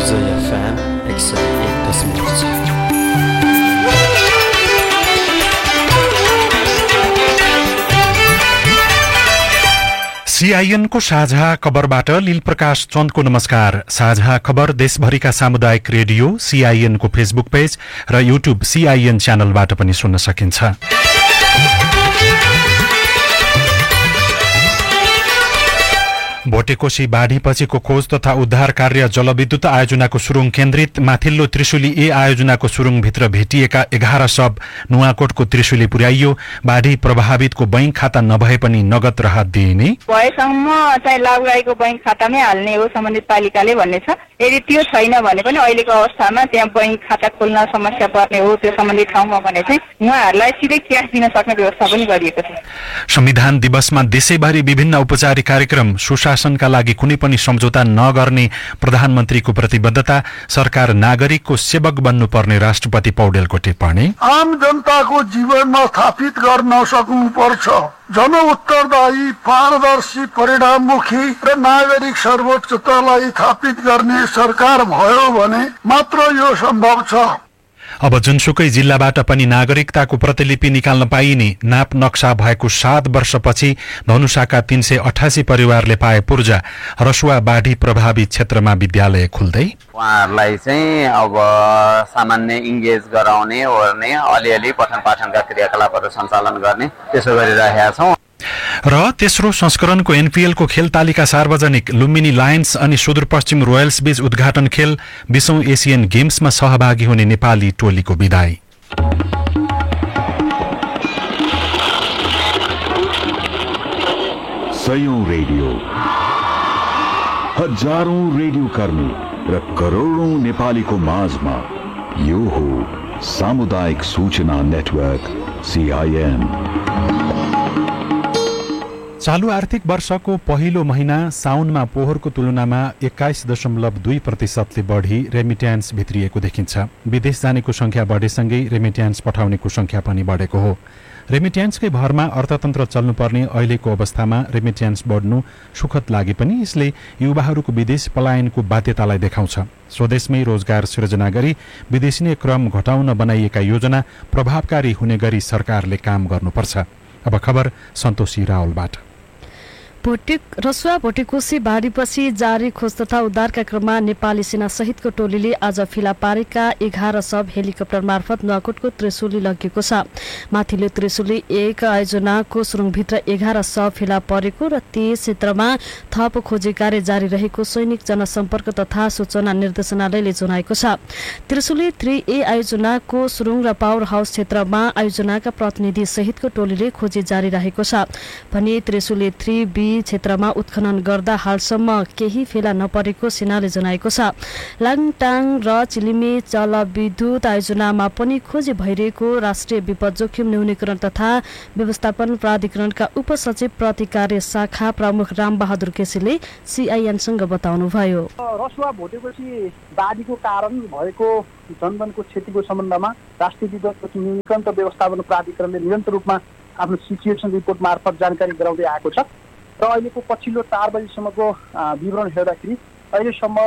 Uzoya FM 101.6 CIN को साझा खबरबाट लील प्रकाश चन्दको नमस्कार। साझा खबर देशभरिका सामुदायिक रेडियो CIN को फेसबुक पेज र युट्युब CIN च्यानलबाट पनि सुन्न सकिन्छ। भोटेकोशी बाढीपछिको खोज तथा उद्धार कार्य जलविद्युत आयोजनाको सुरुङ केन्द्रित। माथिल्लो त्रिशुली ए आयोजनाको सुरुङभित्र भेटिएका 11 शव नुवाकोटको त्रिशुली पुर्याइयो। बाढी प्रभावितको बैंक खाता नभए पनि नगद राहत दिइने। भएसम्म चाहिँ लाभगाईको बैंक खातामै हाल्ने हो सम्बन्धित पालिकाले भन्ने छ। यदि त्यो छैन भने पनि अहिलेको अवस्थामा त्यहाँ बैंक खाता खोल्न समस्या पर्ने हो त्यो सम्बन्धित ठाउँमा भने चाहिँ उहाँहरूलाई सिधै क्यास दिन सक्ने व्यवस्था पनि गरिएको छ। संविधान दिवसमा देशैभरि विभिन्न औपचारिक कार्यक्रम। सुशासनका लागि कुनै पनि सम्झौता नगर्ने प्रधानमन्त्रीको प्रतिबद्धता। सरकार नागरिकको सेवक बन्नुपर्ने राष्ट्रपति पौडेलको टिप्पणी। आम जनताको जीवनमा स्थापित गर्न सक्नुपर्छ। जन उत्तरदायी, पारदर्शी, परिणाममुखी र नागरिक सर्वोच्चतालाई स्थापित गर्ने सरकार भयो भने मात्र यो सम्भव छ। अब जुनसुकै जिल्लाबाट पनि नागरिकताको प्रतिलिपि निकाल्न पाइने। नाप नक्सा भएको 7 वर्षपछि धनुषाका 388 परिवारले पाए पूर्जा। रसुवा बाढी प्रभावित क्षेत्रमा विद्यालय खुल्दै उहाँहरूलाई चाहिँ अब सामान्य इङ्गेज गराउने ओर्ने अलिअलि पठन पाठनका क्रियाकलापहरू सञ्चालन गर्ने त्यसो गरिरहेका छौँ। र तेस्रो संस्करणको NPL को खेल तालिका सार्वजनिक। लुम्बिनी लायन्स अनि सुदूरपश्चिम रोयल्स बीच उद्घाटन खेल। 20औं एसियन गेम्समा सहभागी हुने नेपाली टोलीको विदाई। सयौं रेडियो, हजारौं रेडियो कर्मी र करोडौं नेपालीको माझमा यो हो सामुदायिक सूचना नेटवर्क CIN। चालू आर्थिक वर्षको पहिलो महिना साउनमा पोहोरको तुलनामा 21.2% बढी रेमिट्यान्स भित्रिएको देखिन्छ। विदेश जानेको संख्या बढेसँगै रेमिट्यान्स पठाउनेको संख्या पनि बढेको हो। रेमिट्यान्सकै भरमा अर्थतन्त्र चल्नुपर्ने अहिलेको अवस्थामा रेमिट्यान्स बढ्नु सुखद लागे पनि यसले युवाहरूको विदेश पलायनको बाध्यतालाई देखाउँछ। स्वदेशमै रोजगार सृजना गरी विदेशिने क्रम घटाउन बनाइएका योजना प्रभावकारी हुने गरी सरकारले काम गर्नुपर्छ। अब खबर सन्तोषी रावलबाट। रसुवा भोटेकोशी बाढीपछि जारी खोज तथा उद्धारका क्रममा नेपाली सेना सहितको टोलीले आज फेला पारेका 11 शव हेलिकप्टर मार्फत नुवाकोटको त्रिशुली लगेको छ। माथिल्लो त्रिशुली 1 आयोजनाको सुरुङभित्र 11 शव फेला परेको र त्यस क्षेत्रमा थप खोजी कार्य जारी रहेको सैनिक जनसम्पर्क तथा सूचना निर्देशनालयले जनाएको छ। त्रिशुली 3A आयोजनाको सुरुङ र पावर हाउस क्षेत्रमा आयोजनाका प्रतिनिधि सहितको टोलीले खोजी जारी रहेको छ भने त्रिशुली 3B क्षेत्रमा उत्खनन गर्दा हालसम्म केही फेला नपरेको सेनाले जनाएको छ। लाङटाङ र चिलिमे जलविद्युत आयोजनामा पनि खोजी भइरहेको राष्ट्रिय विपद जोखिम न्यूनीकरण तथा व्यवस्थापन प्राधिकरणका उपसचिव प्रतिकार्य शाखा प्रमुख रामबहादुर केसीले CIN-सँग बताउनुभयो। रसुवा भोटेपछि बाढीको कारण भएको जनधनको क्षतिको सम्बन्धमा राष्ट्रिय विपद जोखिम न्यूनीकरण तथा व्यवस्थापन प्राधिकरणले निरन्तर रूपमा आफ्नो सिचुएसन रिपोर्ट मार्फत जानकारी गराउँदै आएको छ र अहिलेको पछिल्लो 4 बजीसम्मको विवरण हेर्दाखेरि अहिलेसम्म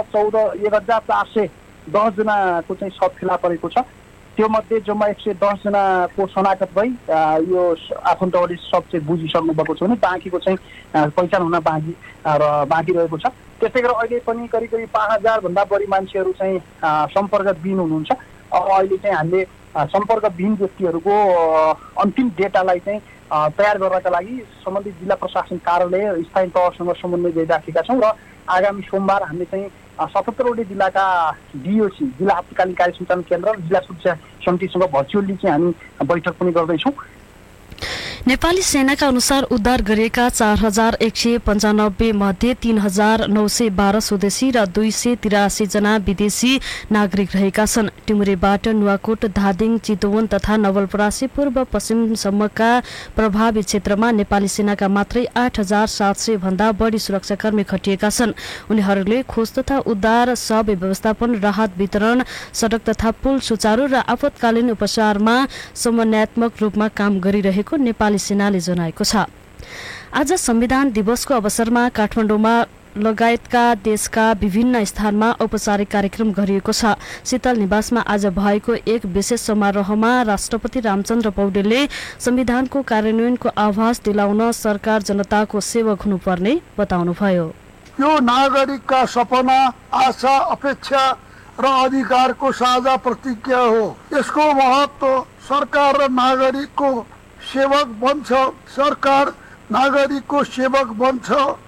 1410 जनाको चाहिँ शव फेला परेको छ। त्यो मध्ये जम्मा 110 जनाको शनाखत भई यो आफन्तहरूले शव चाहिँ बुझिसक्नु भएको छ भने बाँकीको चाहिँ पहिचान हुन बाँकी रहेको छ। त्यसै गरी अहिले पनि करिब 5000 भन्दा बढी मान्छेहरू चाहिँ सम्पर्कविहीन हुनुहुन्छ। अब अहिले चाहिँ हामीले सम्पर्कविहीन व्यक्तिहरूको अन्तिम डेटालाई चाहिँ तयार गर्नका लागि सम्बन्धित जिल्ला प्रशासन कार्यालय स्थानीय तहसँग समन्वय गरिराखेका छौँ र आगामी सोमबार हामीले चाहिँ 77वटै जिल्लाका DOC जिल्ला आपतकालीन कार्य सञ्चालन केन्द्र र जिल्ला सुरक्षा समितिसँग भर्चुअली चाहिँ हामी बैठक पनि गर्दैछौँ। नेपाली सेनाका अनुसार उद्धार गरिएका 4195 मध्ये 3912 स्वदेशी र 283 जना विदेशी नागरिक रहेका छन्। टिमुरेबाट नुवाकोट, धादिङ, चितवन तथा नवलपरासी पूर्व पश्चिमसम्मका प्रभावित क्षेत्रमा नेपाली सेनाका मात्रै 8700 भन्दा बढी सुरक्षाकर्मी खटिएका छन्। उनीहरूले खोज तथा उद्धार, शव व्यवस्थापन, राहत वितरण, सडक तथा पुल सुचारू र आपतकालीन उपचारमा समन्वयात्मक रूपमा काम गरिरहेको नेपाली सेनाले जनाएको छ। आज संविधान दिवसको अवसरमा काठमाडौँमा लगायतका देशका विभिन्न स्थानमा औपचारिक कार्यक्रम गरिएको छ। शीतल निवासमा आज भएको एक विशेष समारोहमा राष्ट्रपति रामचन्द्र पौडेलले संविधानको कार्यान्वयनको आभास दिलाउन सरकार जनताको सेवक हुनुपर्ने बताउनुभयो। यो नागरिकका सपना, आशा, अपेक्षा र अधिकारको साझा प्रतिज्ञा हो। यसको महत्त्व सरकार र नागरिकको सेवक बन्छ। सरकार नागरिकको सेवक बन्छ,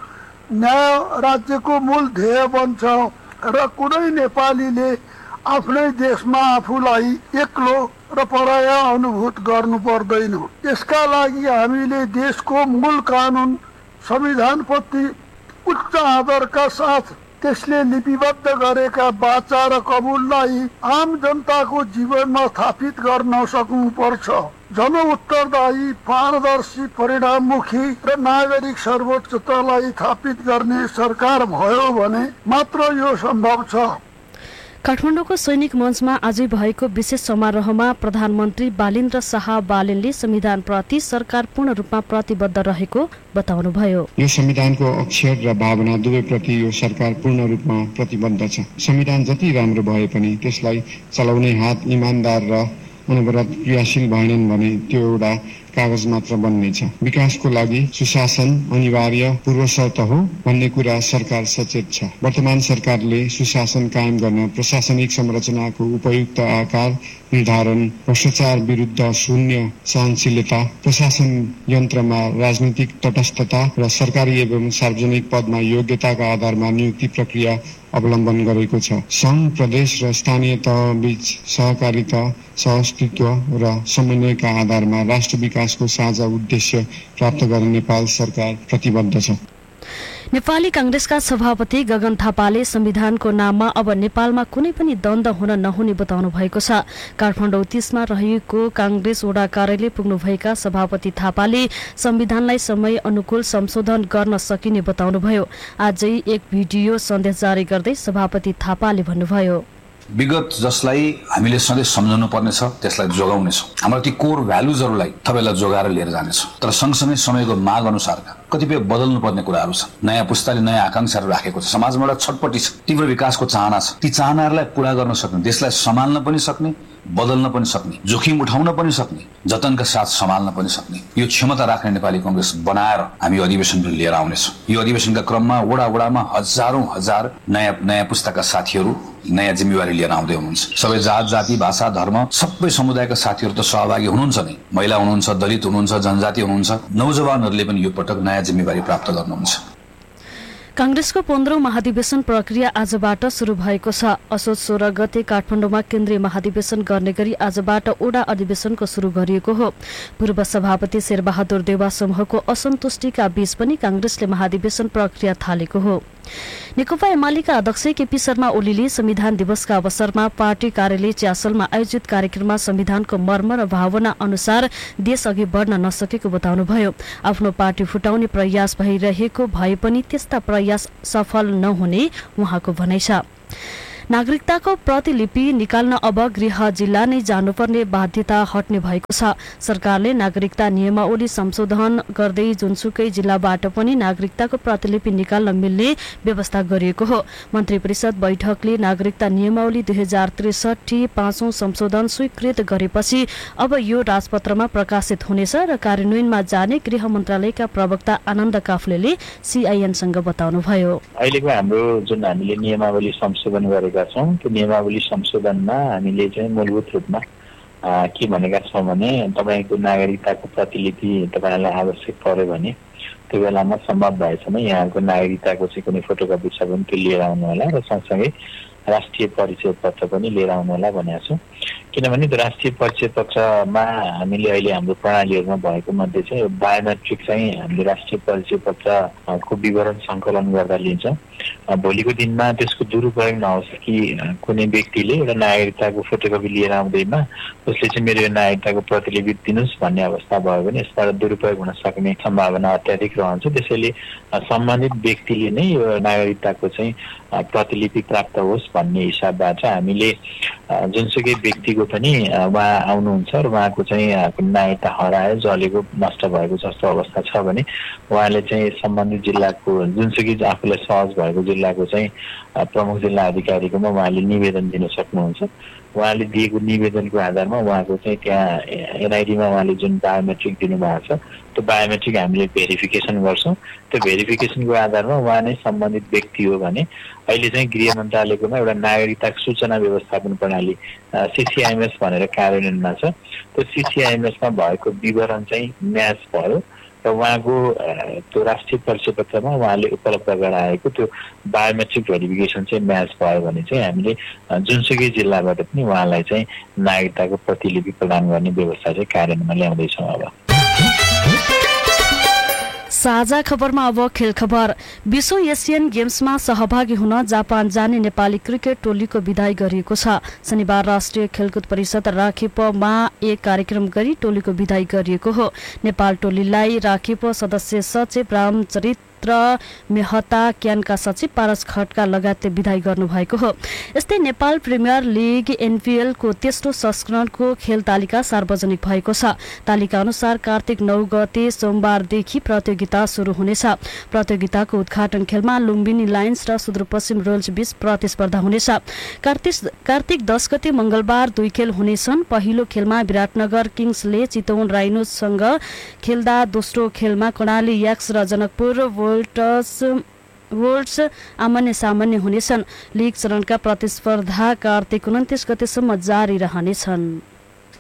न्याय राज्यको मूल ध्येय बन्छ र कुनै नेपालीले आफ्नै देशमा आफूलाई एक्लो र पराया अनुभूत गर्नु पर्दैन। यसका लागि हामीले देशको मूल कानुन संविधानप्रति उच्च आदरका साथ त्यसले लिपिबद्ध गरेका वाचा र कबुललाई आम जनताको जीवनमा स्थापित गर्न सक्नुपर्छ। जनउत्तरदायी, पारदर्शी, परिणाममुखी र नागरिक सर्वोच्चतालाई स्थापित गर्ने सरकार भयो भने मात्र यो सम्भव छ। काठमाडौँको सैनिक मञ्चमा आज भएको विशेष समारोहमा प्रधानमन्त्री बालिन्द्र शाह बालेनले संविधानप्रति सरकार पूर्ण रूपमा प्रतिबद्ध रहेको बताउनुभयो। यो संविधानको अक्षर र भावना दुवैप्रति यो सरकार पूर्ण रूपमा प्रतिबद्ध छ। संविधान जति राम्रो भए पनि त्यसलाई चलाउने हात इमानदार र अनवरत क्रियाशील भएनन् भने त्यो एउटा कागज मात्र बन्नेछ। विकासको लागि सुशासन अनिवार्य पूर्व शर्त हो भन्ने कुरा सरकार सचेत छ। वर्तमान सरकारले सुशासन कायम गर्न प्रशासनिक संरचनाको उपयुक्त आकार निर्धारण, भ्रष्टाचार विरुद्ध शून्य सहनशीलता, प्रशासन यन्त्रमा राजनीतिक तटस्थता र सरकारी एवं सार्वजनिक पदमा योग्यताका आधारमा नियुक्ति प्रक्रिया अवलम्बन गरेको छ। संघ, प्रदेश र स्थानीय तह बीच सहकारिता, सहअस्तित्व र समन्वयका आधारमा राष्ट्र विकासको साझा उद्देश्य प्राप्त गर्न नेपाल सरकार प्रतिबद्ध छ। नेपाली कांग्रेसका सभापति गगन थापाले संविधानको नाममा अब नेपालमा कुनै पनि द्वन्द्व हुन नहुने बताउनु भएको छ। काठमाडौँ 30 मा रहेको कांग्रेस वडा कार्यालय पुग्नुभएका सभापति थापाले संविधानलाई समय अनुकूल संशोधन गर्न सकिने बताउनुभयो। आजै एक भिडियो सन्देश जारी गर्दै सभापति थापाले भन्नुभयो, विगत जसलाई हामीले सधैँ सम्झाउनु पर्नेछ त्यसलाई जोगाउनेछौँ। हाम्रो ती कोर भ्यालुजहरूलाई तपाईँलाई जोगाएर लिएर जानेछौँ। तर सँगसँगै समयको माग अनुसारका कतिपय बदल्नु पर्ने कुराहरू छन्। नयाँ पुस्ताले नयाँ आकांक्षाहरू राखेको छ। समाजमा एउटा छटपटी छ, तीव्र विकासको चाहना छ। ती चाहनाहरूलाई पूरा गर्न सक्ने, देशलाई सम्हाल्न पनि सक्ने, बदल्न पनि सक्ने, जोखिम उठाउन पनि सक्ने, जतनका साथ सम्हाल्न पनि सक्ने यो क्षमता राख्ने नेपाली कांग्रेस बनाएर हामी अधिवेशन लिएर आउनेछौँ। यो अधिवेशनका क्रममा वडा वडामा हजारौं हजार नयाँ पुस्ताका साथीहरू नयाँ जिम्मेवारी लिएर आउँदै हुनुहुन्छ। सबै जात, जाति, भाषा, धर्म सबै समुदायका साथीहरू त सहभागी हुनुहुन्छ नै। महिला हुनुहुन्छ, दलित हुनुहुन्छ, जनजाति हुनुहुन्छ, नौजवानहरूले पनि यो पटक नयाँ जिम्मेवारी प्राप्त गर्नुहुन्छ। कांग्रेसको 15औं महाधिवेशन प्रक्रिया आजबाट शुरू भएको छ। असोज 16 गते काठमाडौँमा केन्द्रीय महाधिवेशन गर्ने गरी आजबाट ओडा अधिवेशनको शुरू गरिएको हो। पूर्व सभापति शेरबहादुर देउवा समूहको असन्तुष्टिका बीच पनि कांग्रेसले महाधिवेशन प्रक्रिया थालेको हो। नेकपा एमालेका अध्यक्ष केपी शर्मा ओलीले संविधान दिवसका अवसरमा पार्टी कार्यालय च्यासलमा आयोजित कार्यक्रममा संविधानको मर्म र भावना अनुसार देश अघि बढ्न नसकेको बताउनुभयो। आफ्नो पार्टी फुटाउने प्रयास भइरहेको भए पनि त्यस्ता प्रयास सफल नहुने उहाँको भनाइ छ। नागरिकताको प्रतिलिपि निकाल्न अब गृह जिल्ला नै जानुपर्ने बाध्यता हट्ने भएको छ। सरकारले नागरिकता नियमावली संशोधन गर्दै जुनसुकै जिल्लाबाट पनि नागरिकताको प्रतिलिपि निकाल्न मिल्ने व्यवस्था गरिएको हो। मन्त्री परिषद बैठकले नागरिकता नियमावली 2063 5औं संशोधन स्वीकृत गरेपछि अब यो राजपत्रमा प्रकाशित हुनेछ र कार्यान्वयनमा जाने गृह मन्त्रालयका प्रवक्ता आनन्द काफ्लेले सीआईएनसँग बताउनुभयो। अहिलेको हाम्रो जुन हामीले नियमावली संशोधन गरेका छौं त्यो नियमावली संशोधनमा हामीले चाहिँ मूलभूत रूपमा के भनेका छौं भने तपाईको नागरिकताको प्रतिलिपि तपाईलाई आवश्यक पर्यो भने त्यो बेलामा सम्भव भएसम्म यहाँको नागरिकताको चाहिँ कुनै फोटोकपी छ भने त्यो लिएर आउनु होला र सँगसँगै राष्ट्रिय परिचय पत्र पनि लिएर आउनु होला भनेको छु। किनभने त्यो राष्ट्रिय परिचय पत्रमा हामीले अहिले हाम्रो प्रणालीहरुमा भएको मध्ये चाहिँ बायोमेट्रिक चाहिँ हामीले राष्ट्रिय परिचय पत्रको विवरण संकलन गर्दा लिन्छ। भोलिको दिनमा त्यसको दुरुपयोग नहोस् कि कुनै व्यक्तिले एउटा नागरिकताको फोटोकपी लिएर आउँदैमा उसले चाहिँ मेरो यो नागरिकताको प्रतिलिपि दिनुहोस् भन्ने अवस्था भयो भने यसबाट दुरुपयोग हुन सक्ने सम्भावना अत्याधिक रहन्छ। त्यसैले सम्बन्धित व्यक्तिले नै यो नागरिकताको चाहिँ प्रतिलिपि प्राप्त होस् भन्ने हिसाबबाट हामीले जुनसुकै व्यक्तिको पनि उहाँ आउनुहुन्छ र उहाँको चाहिँ नागरिकता हरायो, जलेको, नष्ट भएको जस्तो अवस्था छ भने उहाँले चाहिँ सम्बन्धित जिल्लाको जुनसुकै आफूलाई सहज भएको जिल्लाको चाहिँ प्रमुख जिल्ला अधिकारीकोमा उहाँले निवेदन दिन सक्नुहुन्छ। उहाँले दिएको निवेदनको आधारमा उहाँको चाहिँ त्यहाँ एनआइडीमा उहाँले जुन बायोमेट्रिक दिनुभएको छ त्यो बायोमेट्रिक हामीले भेरिफिकेसन गर्छौँ। त्यो भेरिफिकेसनको आधारमा उहाँ नै सम्बन्धित व्यक्ति हो भने अहिले चाहिँ गृह मन्त्रालयकोमा एउटा नागरिकता सूचना व्यवस्थापन प्रणाली CCIMS भनेर कार्यान्वयनमा छ। त्यो CCIMS-मा भएको विवरण चाहिँ म्याच भयो र उहाँको त्यो राष्ट्रिय परिचय पत्रमा उहाँले उपलब्ध गराएको त्यो बायोमेट्रिक भेरिफिकेसन चाहिँ म्याच भयो भने चाहिँ हामीले जुनसुकै जिल्लाबाट पनि उहाँलाई चाहिँ नागरिकताको प्रतिलिपि प्रदान गर्ने व्यवस्था चाहिँ कार्यान्वयनमा ल्याउँदैछौँ। अब साझा खबरमा अब खेल खबर। विश्व एसियन गेम्समा सहभागी हुन जापान जाने नेपाली क्रिकेट टोलीको विदाई गरिएको छ। शनिबार राष्ट्रिय खेलकुद परिषद राखेपमा एक कार्यक्रम गरी टोलीको विदाई गरिएको हो। नेपाल टोलीलाई राखेप सदस्य सचिव रामचरित्र मेहता, क्यानका सचिव पारस खड्का लगायतले विदाई गर्नुभएको हो। यस्तै नेपाल प्रिमियर लिग NPL को तेस्रो संस्करणको खेल तालिका सार्वजनिक भएको छ। तालिका अनुसार कार्तिक 9 गते सोमबारदेखि प्रतियोगिता सुरु हुनेछ। प्रतियोगिताको उद्घाटन खेलमा लुम्बिनी लायन्स र सुदूरपश्चिम रोयल्स बीच प्रतिस्पर्धा हुनेछ। कार्तिक 10 गते मंगलबार 2 खेल हुनेछन्। पहिलो खेलमा विराटनगर किङ्सले चितवन राइनोसँग खेल्दा दोस्रो खेलमा कर्णाली याक्स र जनकपुर वोल्ट्स आमन्य सामान्य हुनेछन्। लीग चरणका प्रतिस्पर्धा कार्तिक 29 गतेसम्म जारी रहनेछन्।